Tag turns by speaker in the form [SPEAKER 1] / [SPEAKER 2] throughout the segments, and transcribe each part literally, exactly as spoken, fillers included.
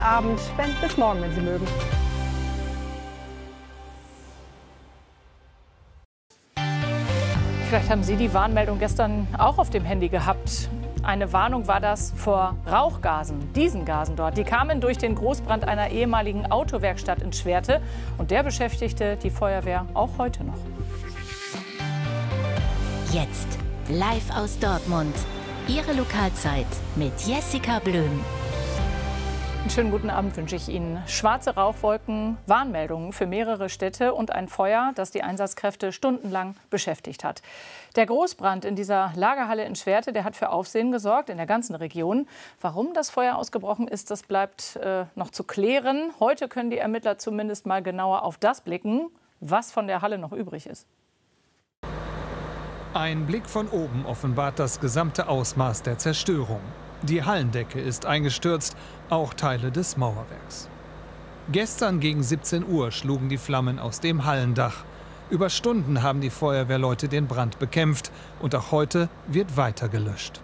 [SPEAKER 1] Abend. Bis morgen, wenn Sie mögen.
[SPEAKER 2] Vielleicht haben Sie die Warnmeldung gestern auch auf dem Handy gehabt. Eine Warnung war das vor Rauchgasen, diesen Gasen dort. Die kamen durch den Großbrand einer ehemaligen Autowerkstatt in Schwerte. Und der beschäftigte die Feuerwehr auch heute noch.
[SPEAKER 3] Jetzt live aus Dortmund. Ihre Lokalzeit mit Jessica Blöm.
[SPEAKER 2] Einen schönen guten Abend wünsche ich Ihnen. Schwarze Rauchwolken, Warnmeldungen für mehrere Städte und ein Feuer, das die Einsatzkräfte stundenlang beschäftigt hat. Der Großbrand in dieser Lagerhalle in Schwerte, der hat für Aufsehen gesorgt in der ganzen Region. Warum das Feuer ausgebrochen ist, das bleibt äh, noch zu klären. Heute können die Ermittler zumindest mal genauer auf das blicken, was von der Halle noch übrig ist.
[SPEAKER 4] Ein Blick von oben offenbart das gesamte Ausmaß der Zerstörung. Die Hallendecke ist eingestürzt, auch Teile des Mauerwerks. Gestern gegen siebzehn Uhr schlugen die Flammen aus dem Hallendach. Über Stunden haben die Feuerwehrleute den Brand bekämpft und auch heute wird weiter gelöscht.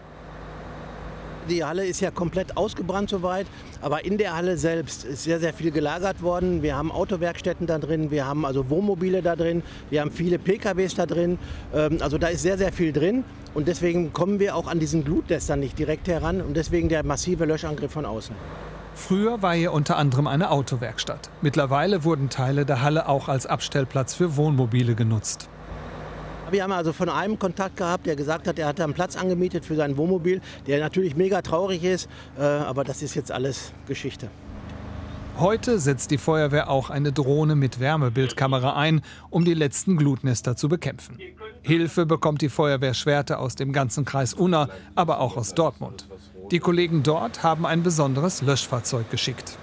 [SPEAKER 5] Die Halle ist ja komplett ausgebrannt soweit, aber in der Halle selbst ist sehr, sehr viel gelagert worden. Wir haben Autowerkstätten da drin, wir haben also Wohnmobile da drin, wir haben viele P K Ws da drin. Also da ist sehr, sehr viel drin und deswegen kommen wir auch an diesen Glutnestern nicht direkt heran und deswegen der massive Löschangriff von außen.
[SPEAKER 4] Früher war hier unter anderem eine Autowerkstatt. Mittlerweile wurden Teile der Halle auch als Abstellplatz für Wohnmobile genutzt.
[SPEAKER 5] Wir haben also von einem Kontakt gehabt, der gesagt hat, er hat einen Platz angemietet für sein Wohnmobil, der natürlich mega traurig ist, äh, aber das ist jetzt alles Geschichte.
[SPEAKER 4] Heute setzt die Feuerwehr auch eine Drohne mit Wärmebildkamera ein, um die letzten Glutnester zu bekämpfen. Hilfe bekommt die Feuerwehr Schwerte aus dem ganzen Kreis Unna, aber auch aus Dortmund. Die Kollegen dort haben ein besonderes Löschfahrzeug geschickt.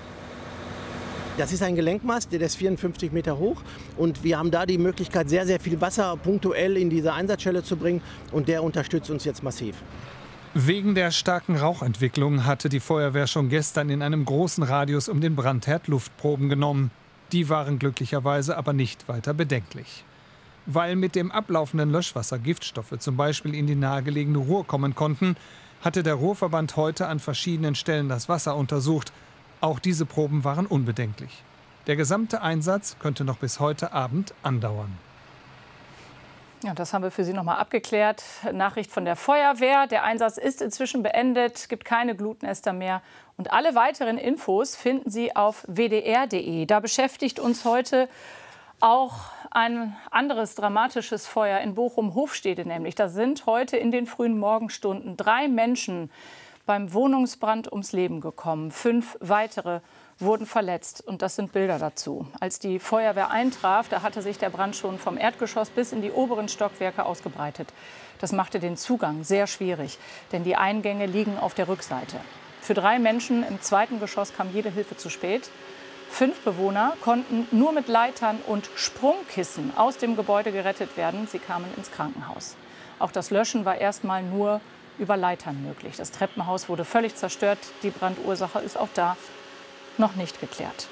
[SPEAKER 5] Das ist ein Gelenkmast, der ist vierundfünfzig Meter hoch und wir haben da die Möglichkeit, sehr, sehr viel Wasser punktuell in diese Einsatzstelle zu bringen und der unterstützt uns jetzt massiv.
[SPEAKER 4] Wegen der starken Rauchentwicklung hatte die Feuerwehr schon gestern in einem großen Radius um den Brandherd Luftproben genommen. Die waren glücklicherweise aber nicht weiter bedenklich. Weil mit dem ablaufenden Löschwasser Giftstoffe zum Beispiel in die nahegelegene Ruhr kommen konnten, hatte der Ruhrverband heute an verschiedenen Stellen das Wasser untersucht. Auch diese Proben waren unbedenklich. Der gesamte Einsatz könnte noch bis heute Abend andauern.
[SPEAKER 2] Ja, das haben wir für Sie noch mal abgeklärt. Nachricht von der Feuerwehr. Der Einsatz ist inzwischen beendet. Es gibt keine Glutnester mehr. Und alle weiteren Infos finden Sie auf w d r punkt d e. Da beschäftigt uns heute auch ein anderes dramatisches Feuer in Bochum-Hofstede nämlich. Da sind heute in den frühen Morgenstunden drei Menschen beim Wohnungsbrand ums Leben gekommen. Fünf weitere wurden verletzt. Und das sind Bilder dazu. Als die Feuerwehr eintraf, da hatte sich der Brand schon vom Erdgeschoss bis in die oberen Stockwerke ausgebreitet. Das machte den Zugang sehr schwierig, denn die Eingänge liegen auf der Rückseite. Für drei Menschen im zweiten Geschoss kam jede Hilfe zu spät. Fünf Bewohner konnten nur mit Leitern und Sprungkissen aus dem Gebäude gerettet werden. Sie kamen ins Krankenhaus. Auch das Löschen war erstmal nur über Leitern möglich. Das Treppenhaus wurde völlig zerstört. Die Brandursache ist auch da noch nicht geklärt.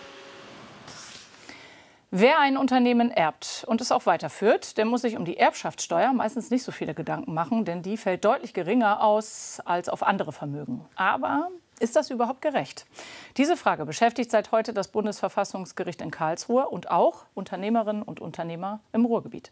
[SPEAKER 2] Wer ein Unternehmen erbt und es auch weiterführt, der muss sich um die Erbschaftssteuer meistens nicht so viele Gedanken machen, denn die fällt deutlich geringer aus als auf andere Vermögen. Aber ist das überhaupt gerecht? Diese Frage beschäftigt seit heute das Bundesverfassungsgericht in Karlsruhe und auch Unternehmerinnen und Unternehmer im Ruhrgebiet.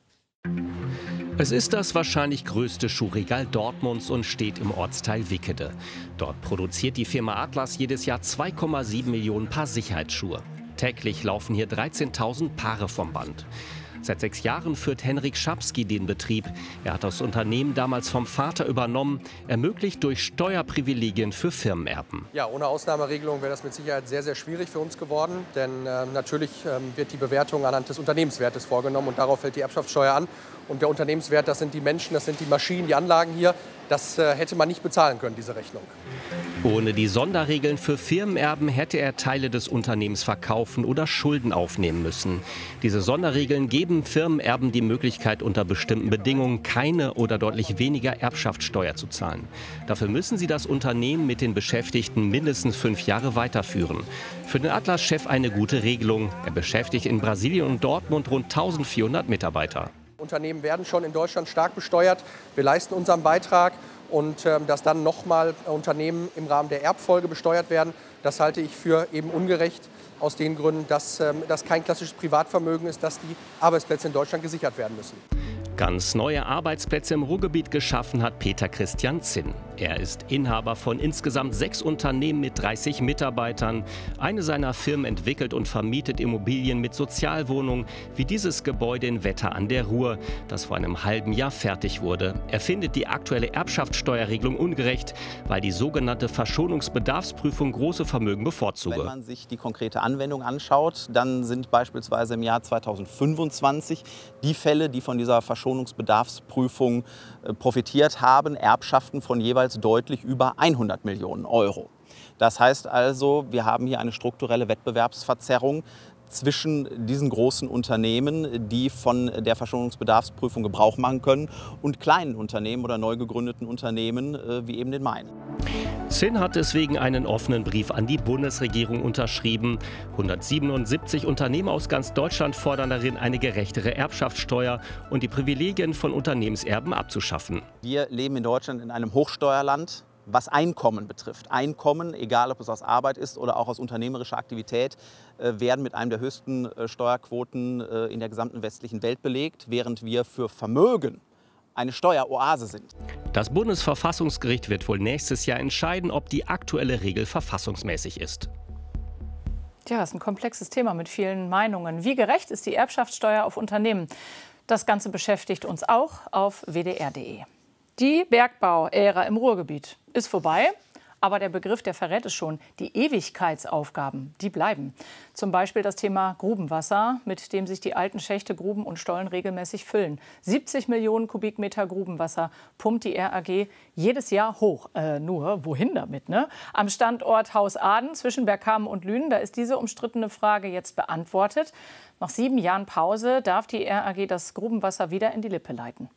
[SPEAKER 6] Es ist das wahrscheinlich größte Schuhregal Dortmunds und steht im Ortsteil Wickede. Dort produziert die Firma Atlas jedes Jahr zwei Komma sieben Millionen Paar Sicherheitsschuhe. Täglich laufen hier dreizehntausend Paare vom Band. Seit sechs Jahren führt Henrik Schapski den Betrieb. Er hat das Unternehmen damals vom Vater übernommen, ermöglicht durch Steuerprivilegien für Firmenerben.
[SPEAKER 7] Ja, ohne Ausnahmeregelung wäre das mit Sicherheit sehr, sehr schwierig für uns geworden. Denn äh, natürlich ähm, wird die Bewertung anhand des Unternehmenswertes vorgenommen und darauf fällt die Erbschaftssteuer an. Und der Unternehmenswert, das sind die Menschen, das sind die Maschinen, die Anlagen hier. Das äh, hätte man nicht bezahlen können, diese Rechnung.
[SPEAKER 6] Ohne die Sonderregeln für Firmenerben hätte er Teile des Unternehmens verkaufen oder Schulden aufnehmen müssen. Diese Sonderregeln geben Firmenerben die Möglichkeit, unter bestimmten Bedingungen keine oder deutlich weniger Erbschaftssteuer zu zahlen. Dafür müssen sie das Unternehmen mit den Beschäftigten mindestens fünf Jahre weiterführen. Für den Atlas-Chef eine gute Regelung. Er beschäftigt in Brasilien und Dortmund rund eintausendvierhundert Mitarbeiter.
[SPEAKER 7] Unternehmen werden schon in Deutschland stark besteuert. Wir leisten unseren Beitrag. Und ähm, dass dann nochmal Unternehmen im Rahmen der Erbfolge besteuert werden, Das halte ich für eben ungerecht, aus den Gründen, dass das kein klassisches Privatvermögen ist, dass die Arbeitsplätze in Deutschland gesichert werden müssen.
[SPEAKER 6] Ganz neue Arbeitsplätze im Ruhrgebiet geschaffen hat Peter Christian Zinn. Er ist Inhaber von insgesamt sechs Unternehmen mit dreißig Mitarbeitern. Eine seiner Firmen entwickelt und vermietet Immobilien mit Sozialwohnungen, wie dieses Gebäude in Wetter an der Ruhr, das vor einem halben Jahr fertig wurde. Er findet die aktuelle Erbschaftssteuerregelung ungerecht, weil die sogenannte Verschonungsbedarfsprüfung große Vermögen bevorzuge.
[SPEAKER 8] Wenn man sich die konkrete Anwendung anschaut, dann sind beispielsweise im Jahr zweitausendfünfundzwanzig die Fälle, die von dieser Verschonungsbedarfsprüfung profitiert haben, Erbschaften von jeweils deutlich über hundert Millionen Euro. Das heißt also, wir haben hier eine strukturelle Wettbewerbsverzerrung zwischen diesen großen Unternehmen, die von der Verschonungsbedarfsprüfung Gebrauch machen können, und kleinen Unternehmen oder neu gegründeten Unternehmen wie eben den meinen.
[SPEAKER 6] Zinn hat deswegen einen offenen Brief an die Bundesregierung unterschrieben. hundertsiebenundsiebzig Unternehmen aus ganz Deutschland fordern darin, eine gerechtere Erbschaftssteuer und die Privilegien von Unternehmenserben abzuschaffen.
[SPEAKER 8] Wir leben in Deutschland in einem Hochsteuerland, was Einkommen betrifft. Einkommen, egal ob es aus Arbeit ist oder auch aus unternehmerischer Aktivität, werden mit einem der höchsten Steuerquoten in der gesamten westlichen Welt belegt, während wir für Vermögen eine Steueroase sind.
[SPEAKER 6] Das Bundesverfassungsgericht wird wohl nächstes Jahr entscheiden, ob die aktuelle Regel verfassungsmäßig ist.
[SPEAKER 2] Ja, das ist ein komplexes Thema mit vielen Meinungen. Wie gerecht ist die Erbschaftssteuer auf Unternehmen? Das Ganze beschäftigt uns auch auf w d r punkt d e. Die Bergbauära im Ruhrgebiet ist vorbei. Aber der Begriff, der verrät es schon, die Ewigkeitsaufgaben, die bleiben. Zum Beispiel das Thema Grubenwasser, mit dem sich die alten Schächte, Gruben und Stollen regelmäßig füllen. siebzig Millionen Kubikmeter Grubenwasser pumpt die R A G jedes Jahr hoch. Äh, nur, wohin damit, ne? Am Standort Haus Aden zwischen Bergkamen und Lünen, da ist diese umstrittene Frage jetzt beantwortet. Nach sieben Jahren Pause darf die R A G das Grubenwasser wieder in die Lippe leiten.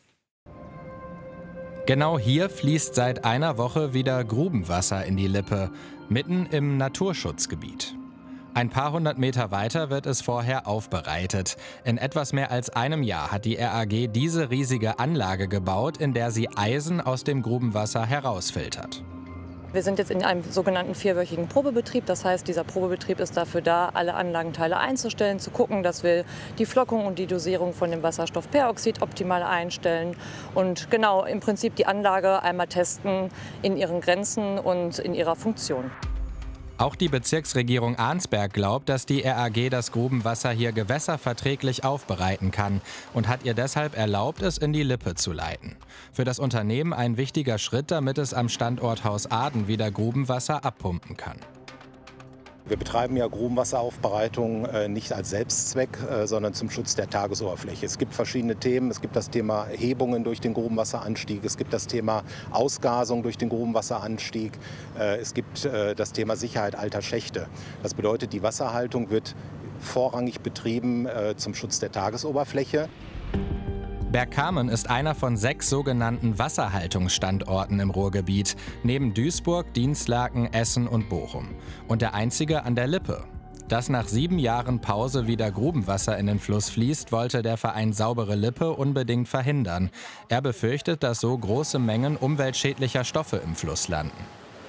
[SPEAKER 9] Genau hier fließt seit einer Woche wieder Grubenwasser in die Lippe, mitten im Naturschutzgebiet. Ein paar hundert Meter weiter wird es vorher aufbereitet. In etwas mehr als einem Jahr hat die R A G diese riesige Anlage gebaut, in der sie Eisen aus dem Grubenwasser herausfiltert.
[SPEAKER 10] Wir sind jetzt in einem sogenannten vierwöchigen Probebetrieb. Das heißt, dieser Probebetrieb ist dafür da, alle Anlagenteile einzustellen, zu gucken, dass wir die Flockung und die Dosierung von dem Wasserstoffperoxid optimal einstellen und genau im Prinzip die Anlage einmal testen in ihren Grenzen und in ihrer Funktion.
[SPEAKER 9] Auch die Bezirksregierung Arnsberg glaubt, dass die R A G das Grubenwasser hier gewässerverträglich aufbereiten kann und hat ihr deshalb erlaubt, es in die Lippe zu leiten. Für das Unternehmen ein wichtiger Schritt, damit es am Standort Haus Aden wieder Grubenwasser abpumpen kann.
[SPEAKER 11] Wir betreiben ja Grubenwasseraufbereitung äh, nicht als Selbstzweck, äh, sondern zum Schutz der Tagesoberfläche. Es gibt verschiedene Themen. Es gibt das Thema Hebungen durch den Grubenwasseranstieg. Es gibt das Thema Ausgasung durch den Grubenwasseranstieg. Äh, es gibt äh, das Thema Sicherheit alter Schächte. Das bedeutet, die Wasserhaltung wird vorrangig betrieben äh, zum Schutz der Tagesoberfläche.
[SPEAKER 9] Bergkamen ist einer von sechs sogenannten Wasserhaltungsstandorten im Ruhrgebiet, neben Duisburg, Dinslaken, Essen und Bochum. Und der einzige an der Lippe. Dass nach sieben Jahren Pause wieder Grubenwasser in den Fluss fließt, wollte der Verein Saubere Lippe unbedingt verhindern. Er befürchtet, dass so große Mengen umweltschädlicher Stoffe im Fluss landen.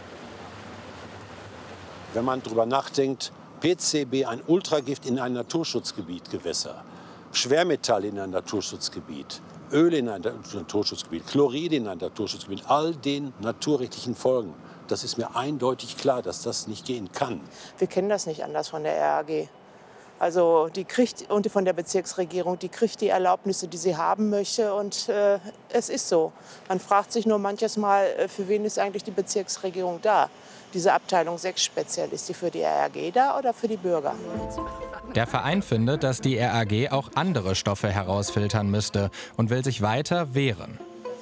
[SPEAKER 12] Wenn man darüber nachdenkt, P C B, ein Ultragift in ein Naturschutzgebiet Gewässer. Schwermetalle in ein Naturschutzgebiet, Öl in ein Naturschutzgebiet, Chlorid in ein Naturschutzgebiet, all den naturrechtlichen Folgen. Das ist mir eindeutig klar, dass das nicht gehen kann.
[SPEAKER 13] Wir kennen das nicht anders von der R A G. Also die kriegt, und von der Bezirksregierung, die kriegt die Erlaubnisse, die sie haben möchte. Und äh, es ist so. Man fragt sich nur manches Mal, für wen ist eigentlich die Bezirksregierung da? Diese Abteilung sechs speziell, ist die für die R A G da oder für die Bürger?
[SPEAKER 9] Der Verein findet, dass die R A G auch andere Stoffe herausfiltern müsste und will sich weiter wehren.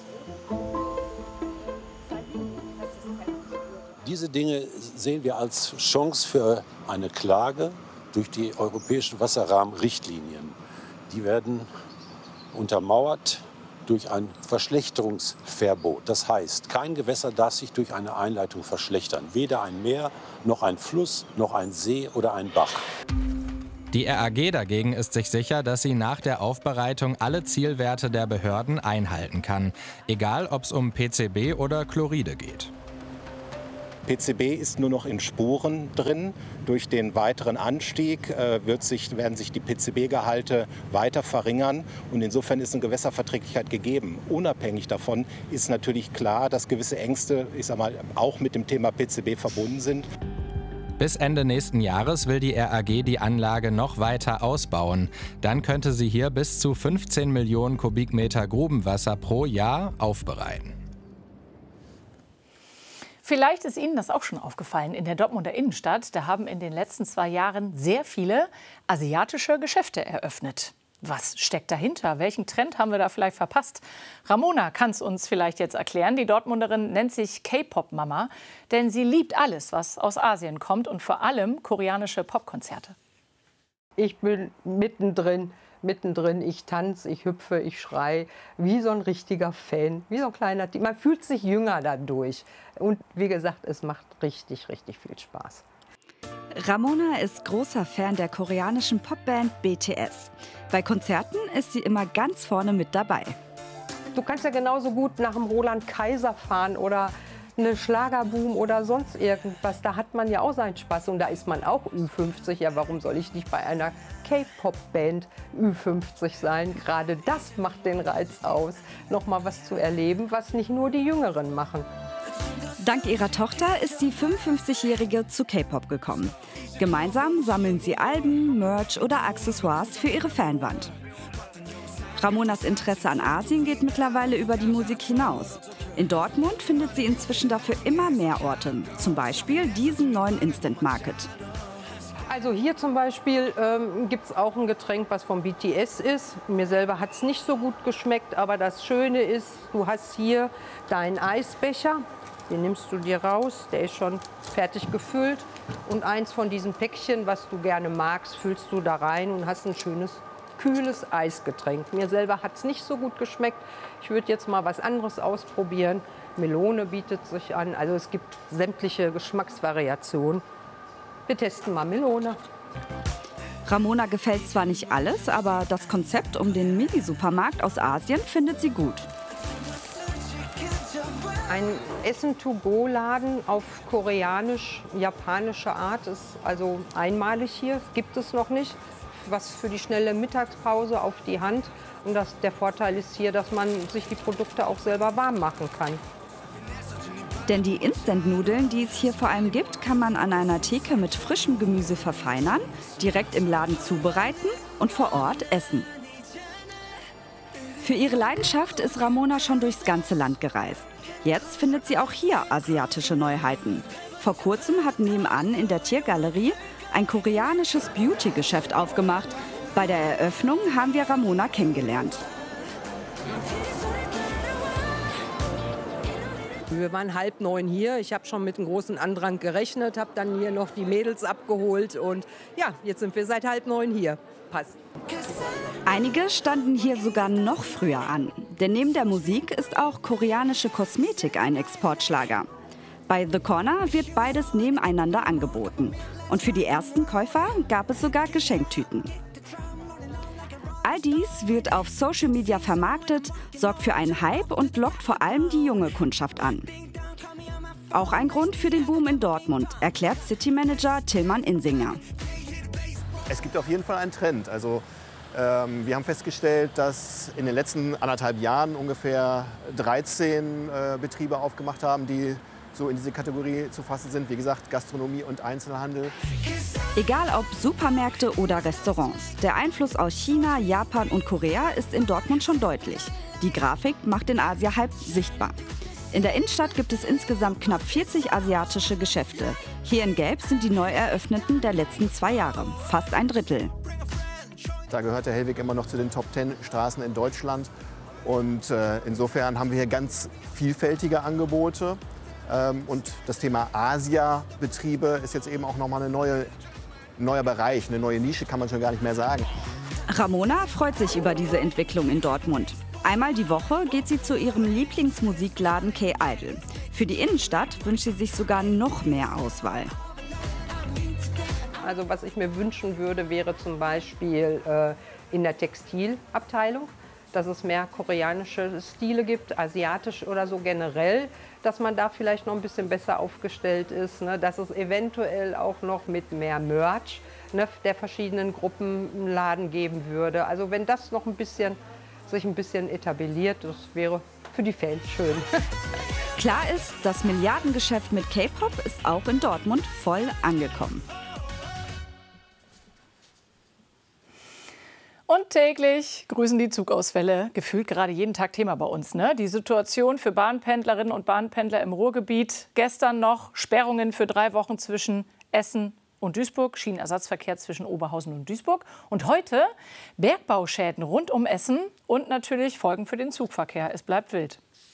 [SPEAKER 12] Diese Dinge sehen wir als Chance für eine Klage durch die europäischen Wasserrahmenrichtlinien. Die werden untermauert durch ein Verschlechterungsverbot. Das heißt, kein Gewässer darf sich durch eine Einleitung verschlechtern. Weder ein Meer, noch ein Fluss, noch ein See oder ein Bach.
[SPEAKER 9] Die R A G dagegen ist sich sicher, dass sie nach der Aufbereitung alle Zielwerte der Behörden einhalten kann. Egal, ob es um P C B oder Chloride geht.
[SPEAKER 11] P C B ist nur noch in Spuren drin. Durch den weiteren Anstieg äh, wird sich, werden sich die P C B-Gehalte weiter verringern. Und insofern ist eine Gewässerverträglichkeit gegeben. Unabhängig davon ist natürlich klar, dass gewisse Ängste, ich sag mal, auch mit dem Thema P C B verbunden sind.
[SPEAKER 9] Bis Ende nächsten Jahres will die R A G die Anlage noch weiter ausbauen. Dann könnte sie hier bis zu fünfzehn Millionen Kubikmeter Grubenwasser pro Jahr aufbereiten.
[SPEAKER 2] Vielleicht ist Ihnen das auch schon aufgefallen. In der Dortmunder Innenstadt, da haben in den letzten zwei Jahren sehr viele asiatische Geschäfte eröffnet. Was steckt dahinter? Welchen Trend haben wir da vielleicht verpasst? Ramona kann es uns vielleicht jetzt erklären. Die Dortmunderin nennt sich K-Pop-Mama, denn sie liebt alles, was aus Asien kommt und vor allem koreanische Popkonzerte.
[SPEAKER 14] Ich bin mittendrin. Mittendrin, ich tanze, ich hüpfe, ich schreie, wie so ein richtiger Fan, wie so ein kleiner, man fühlt sich jünger dadurch. Und wie gesagt, es macht richtig, richtig viel Spaß.
[SPEAKER 15] Ramona ist großer Fan der koreanischen Popband B T S. Bei Konzerten ist sie immer ganz vorne mit dabei.
[SPEAKER 14] Du kannst ja genauso gut nach dem Roland Kaiser fahren oder eine Schlagerboom oder sonst irgendwas. Da hat man ja auch seinen Spaß und da ist man auch Ü fünfzig. Ja, warum soll ich nicht bei einer K-Pop-Band Ü fünfzig sein? Gerade das macht den Reiz aus, noch mal was zu erleben, was nicht nur die Jüngeren machen.
[SPEAKER 15] Dank ihrer Tochter ist die fünfundfünfzigjährige zu K-Pop gekommen. Gemeinsam sammeln sie Alben, Merch oder Accessoires für ihre Fanwand. Ramonas Interesse an Asien geht mittlerweile über die Musik hinaus. In Dortmund findet sie inzwischen dafür immer mehr Orte, zum Beispiel diesen neuen Instant Market.
[SPEAKER 14] Also hier zum Beispiel ähm, gibt es auch ein Getränk, was vom B T S ist. Mir selber hat es nicht so gut geschmeckt, aber das Schöne ist, du hast hier deinen Eisbecher. Den nimmst du dir raus, der ist schon fertig gefüllt. Und eins von diesen Päckchen, was du gerne magst, füllst du da rein und hast ein schönes, kühles Eisgetränk. Mir selber hat es nicht so gut geschmeckt. Ich würde jetzt mal was anderes ausprobieren. Melone bietet sich an. Also es gibt sämtliche Geschmacksvariationen. Wir testen mal Melone.
[SPEAKER 15] Ramona gefällt zwar nicht alles, aber das Konzept um den Mini-Supermarkt aus Asien findet sie gut.
[SPEAKER 14] Ein Essen-to-go-Laden auf koreanisch-japanische Art ist also einmalig hier. Das gibt es noch nicht. Was für die schnelle Mittagspause auf die Hand. Und das, der Vorteil ist hier, dass man sich die Produkte auch selber warm machen kann.
[SPEAKER 15] Denn die Instant-Nudeln, die es hier vor allem gibt, kann man an einer Theke mit frischem Gemüse verfeinern, direkt im Laden zubereiten und vor Ort essen. Für ihre Leidenschaft ist Ramona schon durchs ganze Land gereist. Jetzt findet sie auch hier asiatische Neuheiten. Vor kurzem hat nebenan in der Tiergalerie ein koreanisches Beauty-Geschäft aufgemacht. Bei der Eröffnung haben wir Ramona kennengelernt.
[SPEAKER 14] Wir waren halb neun hier. Ich habe schon mit einem großen Andrang gerechnet, habe dann hier noch die Mädels abgeholt. Und ja, jetzt sind wir seit halb neun hier. Passt.
[SPEAKER 15] Einige standen hier sogar noch früher an. Denn neben der Musik ist auch koreanische Kosmetik ein Exportschlager. Bei The Corner wird beides nebeneinander angeboten. Und für die ersten Käufer gab es sogar Geschenktüten. All dies wird auf Social Media vermarktet, sorgt für einen Hype und lockt vor allem die junge Kundschaft an. Auch ein Grund für den Boom in Dortmund, erklärt City Manager Tillmann Insinger.
[SPEAKER 16] Es gibt auf jeden Fall einen Trend. Also, ähm, wir haben festgestellt, dass in den letzten anderthalb Jahren ungefähr dreizehn äh, Betriebe aufgemacht haben, die so in diese Kategorie zu fassen sind. Wie gesagt, Gastronomie und Einzelhandel.
[SPEAKER 15] Egal ob Supermärkte oder Restaurants, der Einfluss aus China, Japan und Korea ist in Dortmund schon deutlich. Die Grafik macht den Asia-Hype sichtbar. In der Innenstadt gibt es insgesamt knapp vierzig asiatische Geschäfte. Hier in Gelb sind die neu eröffneten der letzten zwei Jahre, fast ein Drittel.
[SPEAKER 16] Da gehört der Hellweg immer noch zu den Top zehn Straßen in Deutschland. Und äh, insofern haben wir hier ganz vielfältige Angebote. Ähm, und das Thema Asia-Betriebe ist jetzt eben auch nochmal ein neue, neuer Bereich, eine neue Nische, kann man schon gar nicht mehr sagen.
[SPEAKER 15] Ramona freut sich über diese Entwicklung in Dortmund. Einmal die Woche geht sie zu ihrem Lieblingsmusikladen K-Idol. Für die Innenstadt wünscht sie sich sogar noch mehr Auswahl.
[SPEAKER 14] Also was ich mir wünschen würde, wäre zum Beispiel äh, in der Textilabteilung, dass es mehr koreanische Stile gibt, asiatisch oder so generell, dass man da vielleicht noch ein bisschen besser aufgestellt ist, ne? Dass es eventuell auch noch mit mehr Merch, ne, der verschiedenen Gruppen einen Laden geben würde. Also wenn das noch ein bisschen, sich ein bisschen etabliert, das wäre für die Fans schön.
[SPEAKER 15] Klar ist, das Milliardengeschäft mit K-Pop ist auch in Dortmund voll angekommen.
[SPEAKER 2] Und täglich grüßen die Zugausfälle, gefühlt gerade jeden Tag Thema bei uns. Ne? Die Situation für Bahnpendlerinnen und Bahnpendler im Ruhrgebiet. Gestern noch Sperrungen für drei Wochen zwischen Essen und Duisburg, Schienenersatzverkehr zwischen Oberhausen und Duisburg. Und heute Bergbauschäden rund um Essen und natürlich Folgen für den Zugverkehr. Es bleibt wild.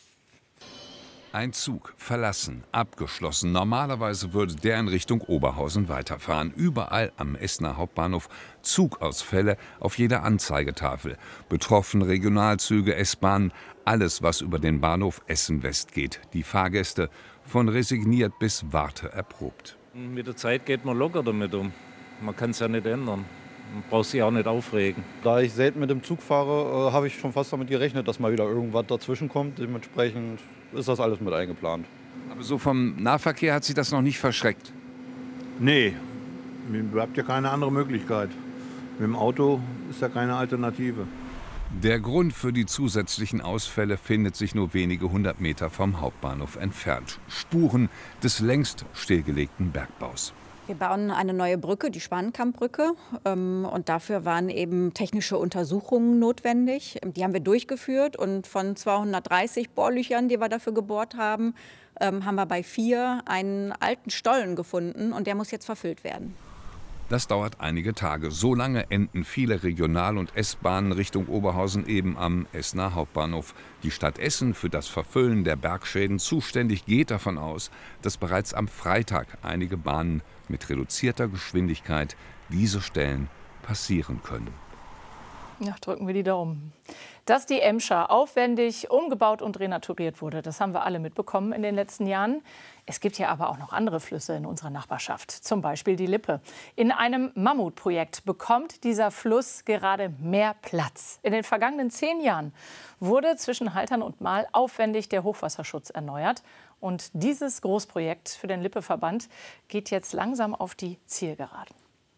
[SPEAKER 17] Ein Zug, verlassen, abgeschlossen. Normalerweise würde der in Richtung Oberhausen weiterfahren. Überall am Essener Hauptbahnhof Zugausfälle auf jeder Anzeigetafel. Betroffen Regionalzüge, S-Bahnen, alles, was über den Bahnhof Essen-West geht. Die Fahrgäste von resigniert bis Warte erprobt.
[SPEAKER 18] Mit der Zeit geht man locker damit um. Man kann es ja nicht ändern. Man braucht sich auch nicht aufregen.
[SPEAKER 19] Da ich selten mit dem Zug fahre, äh, habe ich schon fast damit gerechnet, dass mal wieder irgendwas dazwischen kommt. Dementsprechend ist das alles mit eingeplant.
[SPEAKER 17] Aber so vom Nahverkehr hat Sie das noch nicht verschreckt?
[SPEAKER 19] Nee, mir bleibt ja keine andere Möglichkeit. Mit dem Auto ist ja keine Alternative.
[SPEAKER 17] Der Grund für die zusätzlichen Ausfälle findet sich nur wenige hundert Meter vom Hauptbahnhof entfernt. Spuren des längst stillgelegten Bergbaus.
[SPEAKER 20] Wir bauen eine neue Brücke, die Schwanenkammbrücke. Und dafür waren eben technische Untersuchungen notwendig. Die haben wir durchgeführt. Und von zweihundertdreißig Bohrlöchern, die wir dafür gebohrt haben, haben wir bei vier einen alten Stollen gefunden. Und der muss jetzt verfüllt werden.
[SPEAKER 17] Das dauert einige Tage. So lange enden viele Regional- und S-Bahnen Richtung Oberhausen eben am Essener Hauptbahnhof. Die Stadt Essen, für das Verfüllen der Bergschäden zuständig, geht davon aus, dass bereits am Freitag einige Bahnen mit reduzierter Geschwindigkeit diese Stellen passieren können.
[SPEAKER 2] Ja, drücken wir die Daumen. Dass die Emscher aufwendig umgebaut und renaturiert wurde, das haben wir alle mitbekommen in den letzten Jahren. Es gibt ja aber auch noch andere Flüsse in unserer Nachbarschaft, zum Beispiel die Lippe. In einem Mammutprojekt bekommt dieser Fluss gerade mehr Platz. In den vergangenen zehn Jahren wurde zwischen Haltern und Mahl aufwendig der Hochwasserschutz erneuert. Und dieses Großprojekt für den Lippe-Verband geht jetzt langsam auf die Zielgeraden.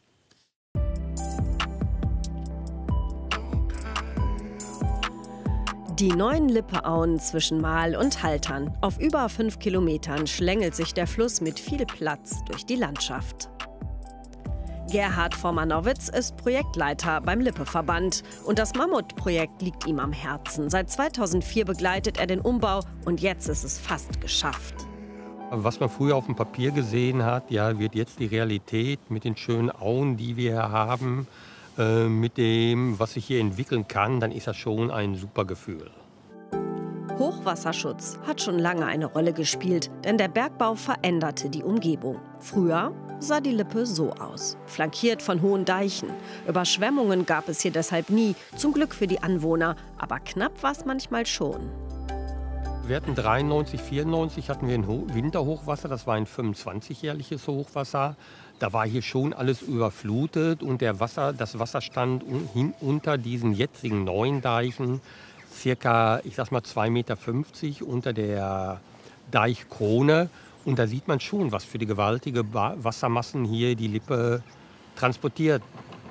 [SPEAKER 21] Die neuen Lippeauen zwischen Mahl und Haltern. Auf über fünf Kilometern schlängelt sich der Fluss mit viel Platz durch die Landschaft. Gerhard Formanowitz ist Projektleiter beim Lippe-Verband. Und das Mammutprojekt liegt ihm am Herzen. Seit zweitausendvier begleitet er den Umbau und jetzt ist es fast geschafft.
[SPEAKER 22] Was man früher auf dem Papier gesehen hat, ja, wird jetzt die Realität mit den schönen Auen, die wir hier haben. Mit dem, was sich hier entwickeln kann, dann ist das schon ein super Gefühl.
[SPEAKER 21] Hochwasserschutz hat schon lange eine Rolle gespielt, denn der Bergbau veränderte die Umgebung. Früher sah die Lippe so aus, flankiert von hohen Deichen. Überschwemmungen gab es hier deshalb nie, zum Glück für die Anwohner, aber knapp war es manchmal schon.
[SPEAKER 22] Wir hatten dreiundneunzig, vierundneunzig hatten wir ein Winterhochwasser, das war ein fünfundzwanzigjähriges Hochwasser. Da war hier schon alles überflutet und der Wasser, das Wasser stand hin unter diesen jetzigen neuen Deichen, circa, ich sag mal, zwei Meter fünfzig unter der Deichkrone. Und da sieht man schon, was für die gewaltige Wassermassen hier die Lippe transportiert.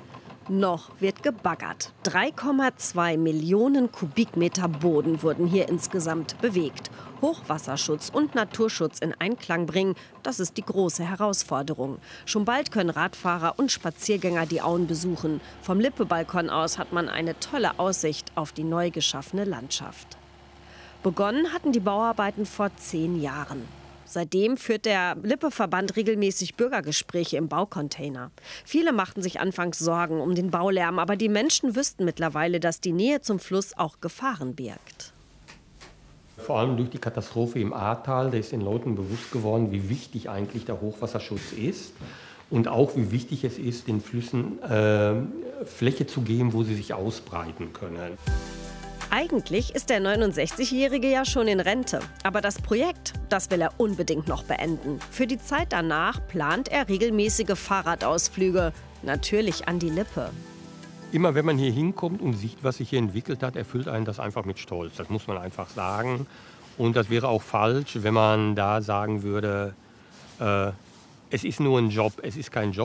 [SPEAKER 21] Noch wird gebaggert. drei Komma zwei Millionen Kubikmeter Boden wurden hier insgesamt bewegt. Hochwasserschutz und Naturschutz in Einklang bringen, das ist die große Herausforderung. Schon bald können Radfahrer und Spaziergänger die Auen besuchen. Vom Lippe-Balkon aus hat man eine tolle Aussicht auf die neu geschaffene Landschaft. Begonnen hatten die Bauarbeiten vor zehn Jahren. Seitdem führt der Lippe-Verband regelmäßig Bürgergespräche im Baucontainer. Viele machten sich anfangs Sorgen um den Baulärm, aber die Menschen wüssten mittlerweile, dass die Nähe zum Fluss auch Gefahren birgt.
[SPEAKER 22] Vor allem durch die Katastrophe im Ahrtal, da ist den Leuten bewusst geworden, wie wichtig eigentlich der Hochwasserschutz ist. Und auch wie wichtig es ist, den Flüssen äh, Fläche zu geben, wo sie sich ausbreiten können.
[SPEAKER 21] Eigentlich ist der neunundsechzigjährige ja schon in Rente. Aber das Projekt, das will er unbedingt noch beenden. Für die Zeit danach plant er regelmäßige Fahrradausflüge. Natürlich an die Lippe.
[SPEAKER 22] immer wenn man hier hinkommt und sieht, was sich hier entwickelt hat, erfüllt einen das einfach mit Stolz. Das muss man einfach sagen. Und das wäre auch falsch, wenn man da sagen würde, äh, es ist nur ein Job, es ist kein Job.